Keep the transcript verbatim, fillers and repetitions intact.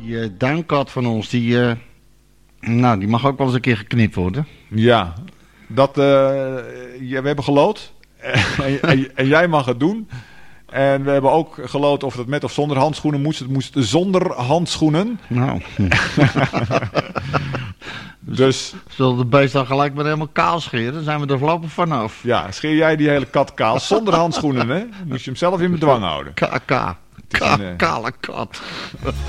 Die uh, duinkat van ons, die, uh, nou, die mag ook wel eens een keer geknipt worden. Ja, dat, uh, ja, we hebben geloot. en, en, en jij mag het doen. En we hebben ook geloot of het met of zonder handschoenen moest. Het moest zonder handschoenen. Nou. Dus... Zullen de beest dan gelijk maar helemaal kaal scheren? Dan zijn we er voorlopig vanaf. Ja, scheer jij die hele kat kaal zonder handschoenen, hè? Moest je hem zelf in bedwang houden. K K. K- Kale kat.